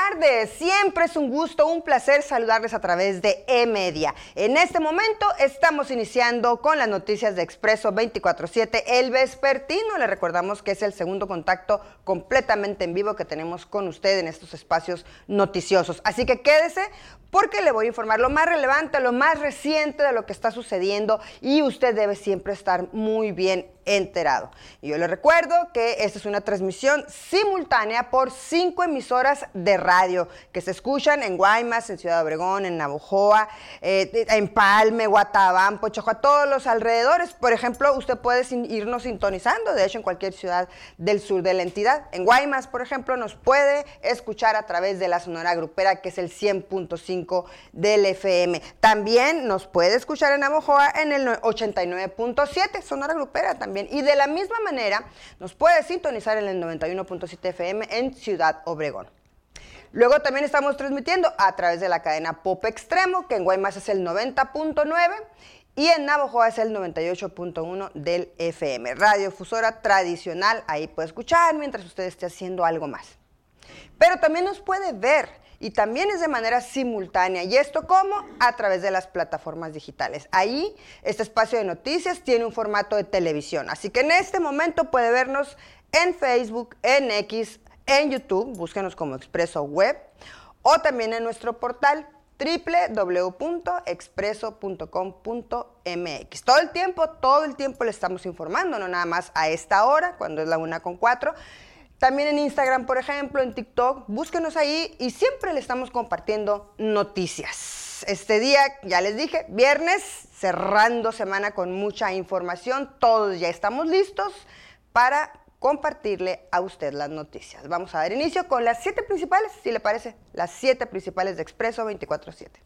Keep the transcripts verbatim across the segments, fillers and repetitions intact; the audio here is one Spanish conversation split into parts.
tardes, siempre es un gusto, un placer saludarles a través de eMedia. En este momento estamos iniciando con las noticias de Expreso veinticuatro siete, el vespertino. Le recordamos que es el segundo contacto completamente en vivo que tenemos con usted en estos espacios noticiosos. Así que quédese porque le voy a informar lo más relevante, lo más reciente de lo que está sucediendo y usted debe siempre estar muy bien enterado. Y yo le recuerdo que esta es una transmisión simultánea por cinco emisoras de radio que se escuchan en Guaymas, en Ciudad Obregón, en Navojoa, eh, en Palme, Guatabampo, Chojua, todos los alrededores. Por ejemplo, usted puede sin, irnos sintonizando, de hecho, en cualquier ciudad del sur de la entidad. En Guaymas, por ejemplo, nos puede escuchar a través de la Sonora Grupera, que es el cien punto cinco del F M. También nos puede escuchar en Navojoa en el ochenta y nueve punto siete, Sonora Grupera también. Y de la misma manera nos puede sintonizar en el noventa y uno punto siete F M en Ciudad Obregón. Luego también estamos transmitiendo a través de la cadena Pop Extremo, que en Guaymas es el noventa punto nueve y en Navojoa es el noventa y ocho punto uno del F M. Radiodifusora tradicional, ahí puede escuchar mientras usted esté haciendo algo más. Pero también nos puede ver. Y también es de manera simultánea. ¿Y esto cómo? A través de las plataformas digitales. Ahí, este espacio de noticias tiene un formato de televisión. Así que en este momento puede vernos en Facebook, en X, en YouTube. Búsquenos como Expreso Web. O también en nuestro portal doble u doble u doble u punto expreso punto com punto m x. Todo el tiempo, todo el tiempo le estamos informando. No nada más a esta hora, cuando es la una con cuatro. También en Instagram, por ejemplo, en TikTok, búsquenos ahí y siempre le estamos compartiendo noticias. Este día, ya les dije, viernes, cerrando semana con mucha información. Todos ya estamos listos para compartirle a usted las noticias. Vamos a dar inicio con las siete principales, si le parece, las siete principales de Expreso veinticuatro siete.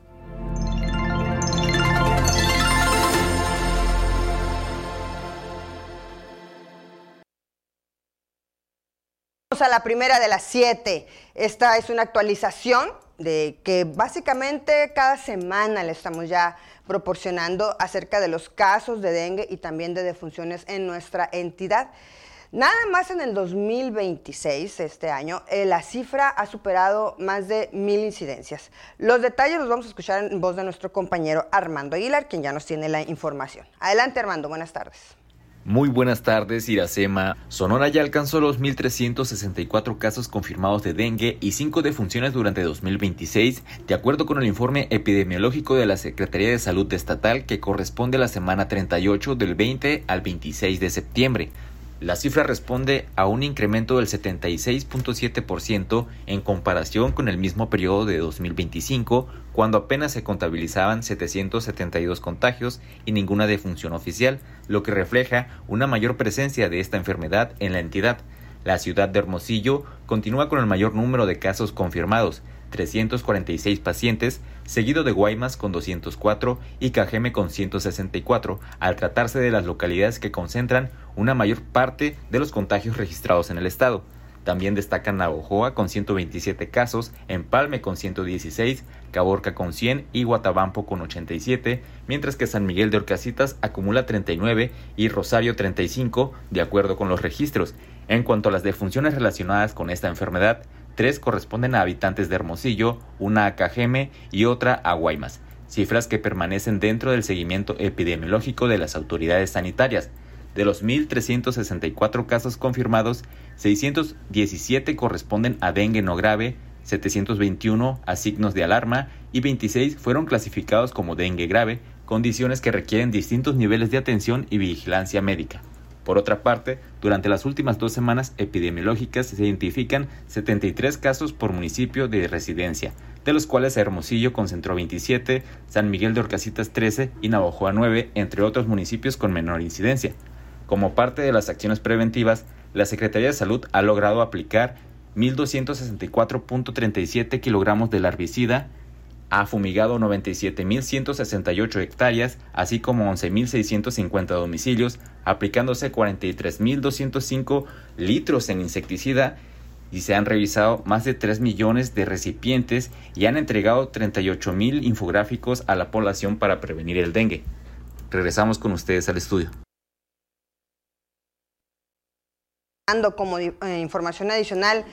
A la primera de las siete. Esta es una actualización de que básicamente cada semana le estamos ya proporcionando acerca de los casos de dengue y también de defunciones en nuestra entidad. Nada más en el dos mil veintiséis, este año, eh, la cifra ha superado más de mil incidencias. Los detalles los vamos a escuchar en voz de nuestro compañero Armando Aguilar, quien ya nos tiene la información. Adelante, Armando, buenas tardes. Muy buenas tardes, Iracema. Sonora ya alcanzó los mil trescientos sesenta y cuatro casos confirmados de dengue y cinco defunciones durante dos mil veintiséis, de acuerdo con el informe epidemiológico de la Secretaría de Salud Estatal, que corresponde a la semana treinta y ocho del veinte al veintiséis de septiembre. La cifra responde a un incremento del setenta y seis punto siete por ciento en comparación con el mismo periodo de dos mil veinticinco, cuando apenas se contabilizaban setecientos setenta y dos contagios y ninguna defunción oficial, lo que refleja una mayor presencia de esta enfermedad en la entidad. La ciudad de Hermosillo continúa con el mayor número de casos confirmados, trescientos cuarenta y seis pacientes, seguido de Guaymas con doscientos cuatro y Cajeme con ciento sesenta y cuatro, al tratarse de las localidades que concentran una mayor parte de los contagios registrados en el estado. También destacan Navojoa con ciento veintisiete casos, Empalme con ciento dieciséis, Caborca con cien y Guatabampo con ochenta y siete, mientras que San Miguel de Orcasitas acumula treinta y nueve y Rosario treinta y cinco, de acuerdo con los registros. En cuanto a las defunciones relacionadas con esta enfermedad, tres corresponden a habitantes de Hermosillo, una a Cajeme y otra a Guaymas, cifras que permanecen dentro del seguimiento epidemiológico de las autoridades sanitarias. De los mil trescientos sesenta y cuatro casos confirmados, seiscientos diecisiete corresponden a dengue no grave, setecientos veintiuno a signos de alarma y veintiséis fueron clasificados como dengue grave, condiciones que requieren distintos niveles de atención y vigilancia médica. Por otra parte, durante las últimas dos semanas epidemiológicas se identifican setenta y tres casos por municipio de residencia, de los cuales Hermosillo concentró veintisiete, San Miguel de Orcasitas trece y Navojoa nueve, entre otros municipios con menor incidencia. Como parte de las acciones preventivas, la Secretaría de Salud ha logrado aplicar mil doscientos sesenta y cuatro punto treinta y siete kilogramos del herbicida, ha fumigado noventa y siete mil ciento sesenta y ocho hectáreas, así como once mil seiscientos cincuenta domicilios, aplicándose cuarenta y tres mil doscientos cinco litros en insecticida, y se han revisado más de tres millones de recipientes y han entregado treinta y ocho mil infográficos a la población para prevenir el dengue. Regresamos con ustedes al estudio. Como eh, información adicional,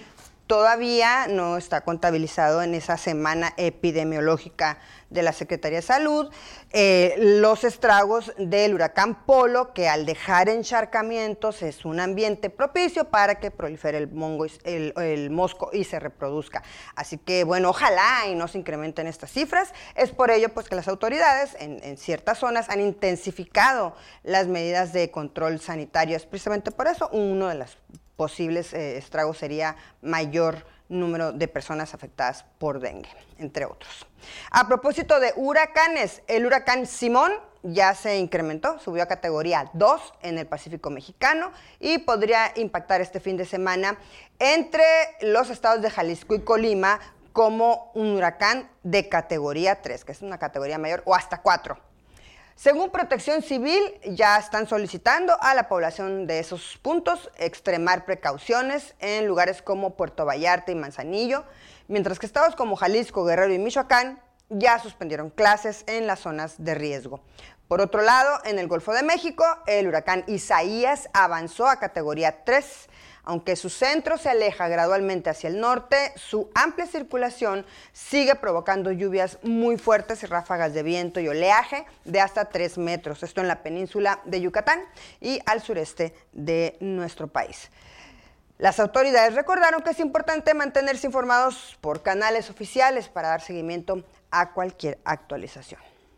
todavía no está contabilizado en esa semana epidemiológica de la Secretaría de Salud eh, los estragos del huracán Polo, que al dejar encharcamientos es un ambiente propicio para que prolifere el, mongo, el, el mosco y se reproduzca. Así que, bueno, ojalá y no se incrementen estas cifras. Es por ello pues que las autoridades en, en ciertas zonas han intensificado las medidas de control sanitario. Es precisamente por eso uno de los posibles eh, estragos sería mayor número de personas afectadas por dengue, entre otros. A propósito de huracanes, el huracán Simón ya se incrementó, subió a categoría dos en el Pacífico mexicano y podría impactar este fin de semana entre los estados de Jalisco y Colima como un huracán de categoría tres, que es una categoría mayor, o hasta cuatro. Según Protección Civil, ya están solicitando a la población de esos puntos extremar precauciones en lugares como Puerto Vallarta y Manzanillo, mientras que estados como Jalisco, Guerrero y Michoacán ya suspendieron clases en las zonas de riesgo. Por otro lado, en el Golfo de México, el huracán Isaías avanzó a categoría tres. Aunque su centro se aleja gradualmente hacia el norte, su amplia circulación sigue provocando lluvias muy fuertes y ráfagas de viento y oleaje de hasta tres metros. Esto en la península de Yucatán y al sureste de nuestro país. Las autoridades recordaron que es importante mantenerse informados por canales oficiales para dar seguimiento a cualquier actualización.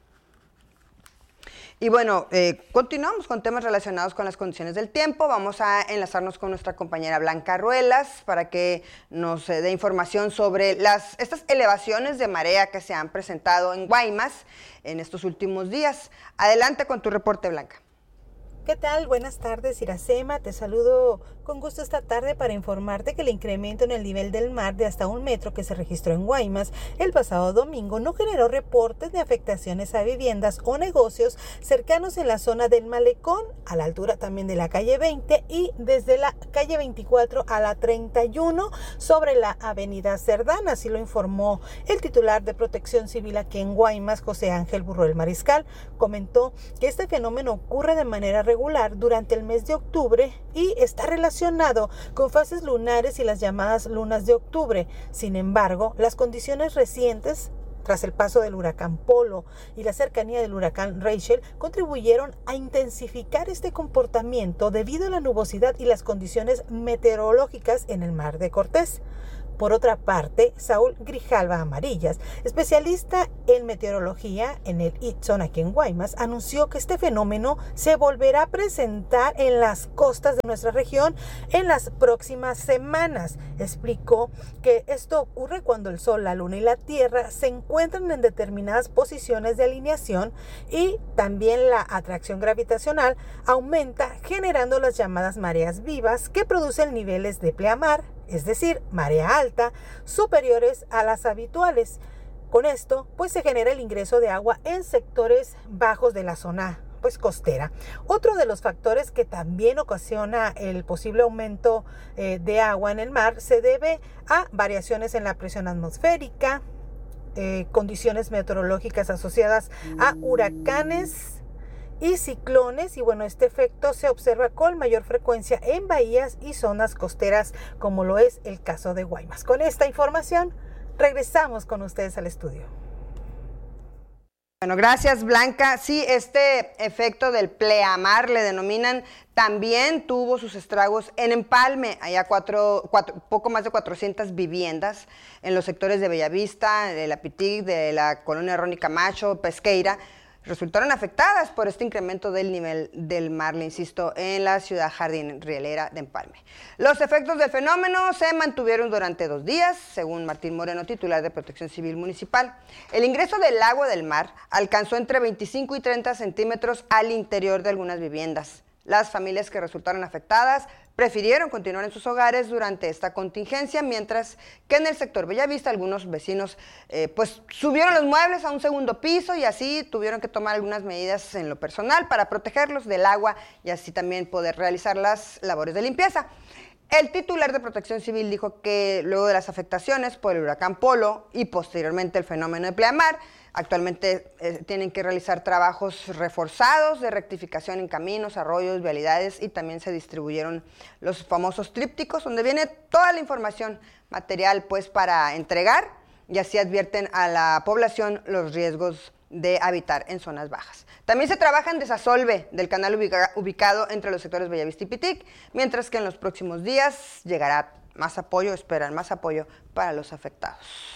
Y bueno, eh, continuamos con temas relacionados con las condiciones del tiempo. Vamos a enlazarnos con nuestra compañera Blanca Ruelas para que nos eh, dé información sobre las, estas elevaciones de marea que se han presentado en Guaymas en estos últimos días. Adelante con tu reporte, Blanca. ¿Qué tal? Buenas tardes, Iracema. Te saludo con gusto esta tarde para informarte que el incremento en el nivel del mar de hasta un metro que se registró en Guaymas el pasado domingo no generó reportes de afectaciones a viviendas o negocios cercanos en la zona del Malecón, a la altura también de la calle veinte y desde la calle veinticuatro a la treinta y uno sobre la avenida Cerdán. Así lo informó el titular de Protección Civil aquí en Guaymas, José Ángel Burruel Mariscal. Comentó que este fenómeno ocurre de manera regular durante el mes de octubre y está relacionado con fases lunares y las llamadas lunas de octubre. Sin embargo, las condiciones recientes tras el paso del huracán Polo y la cercanía del huracán Rachel contribuyeron a intensificar este comportamiento debido a la nubosidad y las condiciones meteorológicas en el Mar de Cortés. Por otra parte, Saúl Grijalva Amarillas, especialista en meteorología en el Itson aquí en Guaymas, anunció que este fenómeno se volverá a presentar en las costas de nuestra región en las próximas semanas. Explicó que esto ocurre cuando el Sol, la Luna y la Tierra se encuentran en determinadas posiciones de alineación y también la atracción gravitacional aumenta, generando las llamadas mareas vivas que producen niveles de pleamar, es decir, marea alta, superiores a las habituales. Con esto, pues se genera el ingreso de agua en sectores bajos de la zona pues costera. Otro de los factores que también ocasiona el posible aumento eh, de agua en el mar se debe a variaciones en la presión atmosférica, eh, condiciones meteorológicas asociadas a huracanes y ciclones, y bueno, este efecto se observa con mayor frecuencia en bahías y zonas costeras, como lo es el caso de Guaymas. Con esta información, regresamos con ustedes al estudio. Bueno, gracias, Blanca. Sí, este efecto del pleamar, le denominan, también tuvo sus estragos en Empalme, allá cuatro, cuatro, poco más de cuatrocientas viviendas en los sectores de Bellavista, de la Pitic, de la colonia Ronnie Camacho, Pesqueira, resultaron afectadas por este incremento del nivel del mar, le insisto, en la ciudad jardín rielera de Empalme. Los efectos del fenómeno se mantuvieron durante dos días, según Martín Moreno, titular de Protección Civil Municipal. El ingreso del agua del mar alcanzó entre veinticinco y treinta centímetros al interior de algunas viviendas. Las familias que resultaron afectadas prefirieron continuar en sus hogares durante esta contingencia, mientras que en el sector Bellavista algunos vecinos eh, pues subieron los muebles a un segundo piso y así tuvieron que tomar algunas medidas en lo personal para protegerlos del agua y así también poder realizar las labores de limpieza. El titular de Protección Civil dijo que luego de las afectaciones por el huracán Polo y posteriormente el fenómeno de pleamar, actualmente eh, tienen que realizar trabajos reforzados de rectificación en caminos, arroyos, vialidades, y también se distribuyeron los famosos trípticos donde viene toda la información material pues para entregar, y así advierten a la población los riesgos de habitar en zonas bajas. También se trabaja en desasolve del canal ubica, ubicado entre los sectores Bellavista y Pitic, mientras que en los próximos días llegará más apoyo, esperan más apoyo para los afectados.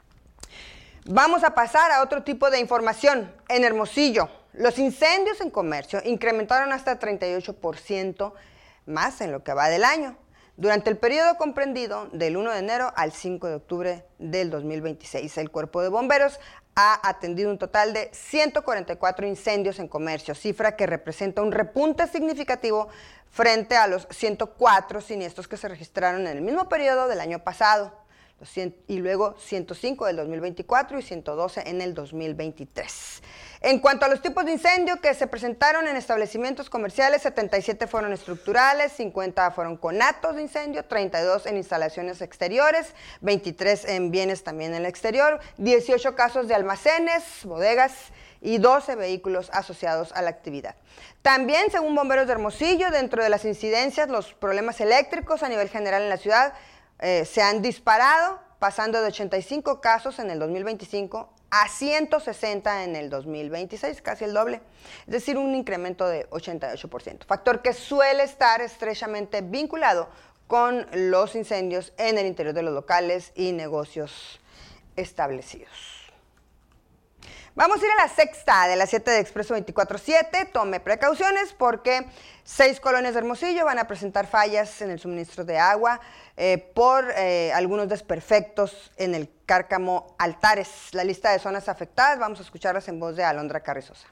Vamos a pasar a otro tipo de información. En Hermosillo, los incendios en comercio incrementaron hasta treinta y ocho por ciento más en lo que va del año, durante el periodo comprendido del primero de enero al cinco de octubre del dos mil veintiséis. El Cuerpo de Bomberos ha atendido un total de ciento cuarenta y cuatro incendios en comercio, cifra que representa un repunte significativo frente a los ciento cuatro siniestros que se registraron en el mismo periodo del año pasado, y luego ciento cinco del dos mil veinticuatro y ciento doce en el dos mil veintitrés. En cuanto a los tipos de incendio que se presentaron en establecimientos comerciales, setenta y siete fueron estructurales, cincuenta fueron conatos de incendio, treinta y dos en instalaciones exteriores, veintitrés en bienes también en el exterior, dieciocho casos de almacenes, bodegas y doce vehículos asociados a la actividad. También, según Bomberos de Hermosillo, dentro de las incidencias, los problemas eléctricos a nivel general en la ciudad eh, se han disparado, pasando de ochenta y cinco casos en el dos mil veinticinco a ciento sesenta en el dos mil veintiséis, casi el doble, es decir, un incremento de ochenta y ocho por ciento, factor que suele estar estrechamente vinculado con los incendios en el interior de los locales y negocios establecidos. Vamos a ir a la sexta de las siete de Expreso veinticuatro siete. Tome precauciones porque seis colonias de Hermosillo van a presentar fallas en el suministro de agua eh, por eh, algunos desperfectos en el Cárcamo Altares. La lista de zonas afectadas, vamos a escucharlas en voz de Alondra Carrizosa.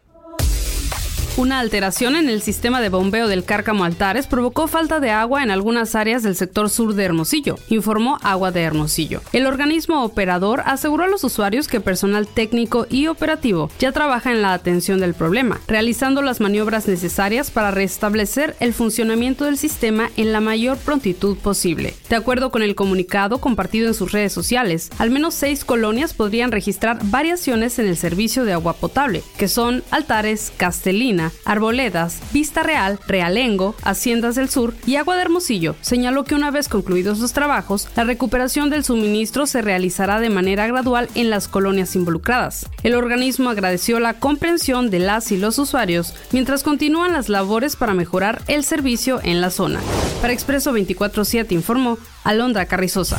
Una alteración en el sistema de bombeo del Cárcamo Altares provocó falta de agua en algunas áreas del sector sur de Hermosillo, informó Agua de Hermosillo. El organismo operador aseguró a los usuarios que personal técnico y operativo ya trabaja en la atención del problema, realizando las maniobras necesarias para restablecer el funcionamiento del sistema en la mayor prontitud posible. De acuerdo con el comunicado compartido en sus redes sociales, al menos seis colonias podrían registrar variaciones en el servicio de agua potable, que son Altares, Castelina, Arboledas, Vista Real, Realengo, Haciendas del Sur y Agua de Hermosillo. Señaló que una vez concluidos los trabajos, la recuperación del suministro se realizará de manera gradual en las colonias involucradas. El organismo agradeció la comprensión de las y los usuarios mientras continúan las labores para mejorar el servicio en la zona. Para Expreso veinticuatro siete informó Alondra Carrizosa.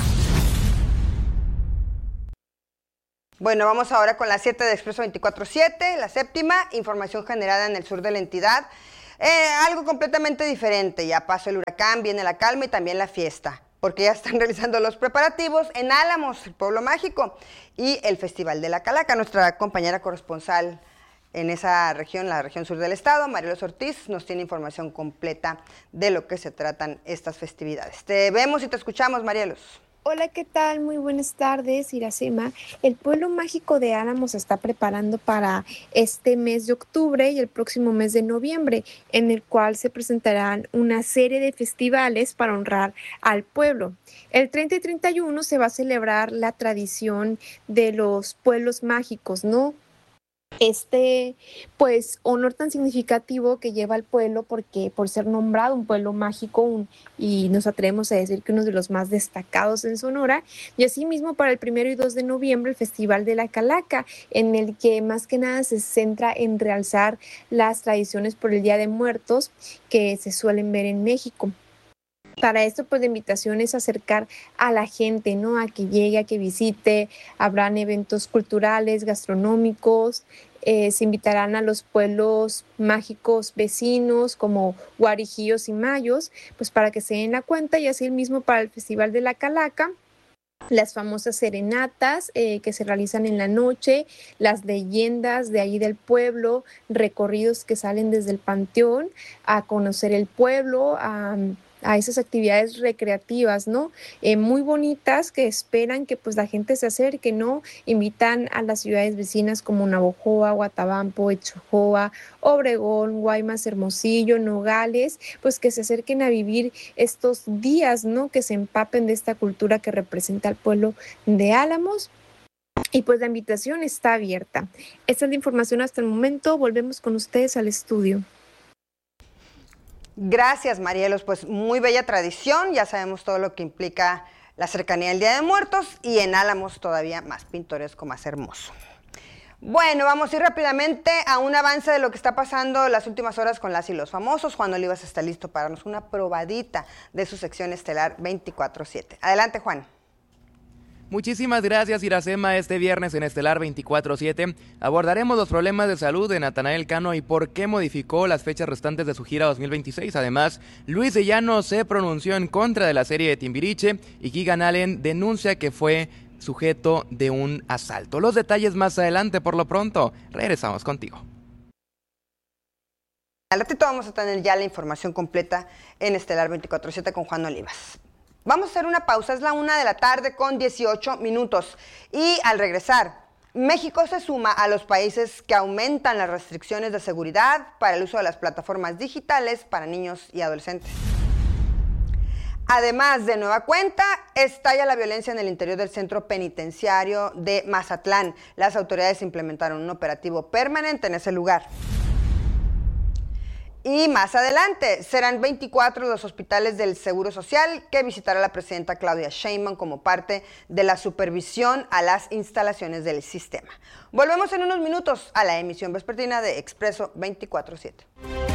Bueno, vamos ahora con la siete de Expreso veinticuatro siete, la séptima, información generada en el sur de la entidad. Eh, algo completamente diferente, ya pasó el huracán, viene la calma y también la fiesta, porque ya están realizando los preparativos en Álamos, el pueblo mágico, y el Festival de la Calaca. Nuestra compañera corresponsal en esa región, la región sur del estado, Marielos Ortiz, nos tiene información completa de lo que se tratan estas festividades. Te vemos y te escuchamos, Marielos. Hola, ¿qué tal? Muy buenas tardes, Iracema. El pueblo mágico de Álamos se está preparando para este mes de octubre y el próximo mes de noviembre, en el cual se presentarán una serie de festivales para honrar al pueblo. El treinta y treinta y uno se va a celebrar la tradición de los pueblos mágicos, ¿no? Este, pues, honor tan significativo que lleva al pueblo porque por ser nombrado un pueblo mágico un, y nos atrevemos a decir que uno de los más destacados en Sonora, y asimismo para el primero y dos de noviembre el Festival de la Calaca, en el que más que nada se centra en realzar las tradiciones por el Día de Muertos que se suelen ver en México. Para esto, pues la invitación es acercar a la gente, ¿no? A que llegue, a que visite. Habrán eventos culturales, gastronómicos. Eh, se invitarán a los pueblos mágicos vecinos como Guarijíos y Mayos, pues para que se den la cuenta, y así el mismo para el Festival de la Calaca. Las famosas serenatas eh, que se realizan en la noche, las leyendas de ahí del pueblo, recorridos que salen desde el panteón a conocer el pueblo, a a esas actividades recreativas, ¿no? Eh, muy bonitas que esperan que pues la gente se acerque, ¿no? Invitan a las ciudades vecinas como Navojoa, Guatabampo, Echojoa, Obregón, Guaymas, Hermosillo, Nogales, pues que se acerquen a vivir estos días, ¿no? Que se empapen de esta cultura que representa al pueblo de Álamos. Y pues la invitación está abierta. Esta es la información hasta el momento. Volvemos con ustedes al estudio. Gracias, Marielos. Pues muy bella tradición. Ya sabemos todo lo que implica la cercanía del Día de Muertos y en Álamos todavía más pintoresco, más hermoso. Bueno, vamos a ir rápidamente a un avance de lo que está pasando las últimas horas con las y los famosos. Juan Olivas está listo para darnos una probadita de su sección estelar veinticuatro siete. Adelante, Juan. Muchísimas gracias, Iracema. Este viernes en Estelar veinticuatro siete abordaremos los problemas de salud de Natanael Cano y por qué modificó las fechas restantes de su gira dos mil veintiséis. Además, Luis de Llano se pronunció en contra de la serie de Timbiriche y Keegan Allen denuncia que fue sujeto de un asalto. Los detalles más adelante. Por lo pronto, regresamos contigo. Al ratito vamos a tener ya la información completa en Estelar veinticuatro siete con Juan Olivas. Vamos a hacer una pausa, es la una de la tarde con dieciocho minutos y al regresar, México se suma a los países que aumentan las restricciones de seguridad para el uso de las plataformas digitales para niños y adolescentes. Además, de nueva cuenta, estalla la violencia en el interior del centro penitenciario de Mazatlán. Las autoridades implementaron un operativo permanente en ese lugar. Y más adelante, serán veinticuatro los hospitales del Seguro Social que visitará la presidenta Claudia Sheinbaum como parte de la supervisión a las instalaciones del sistema. Volvemos en unos minutos a la emisión vespertina de Expreso veinticuatro siete.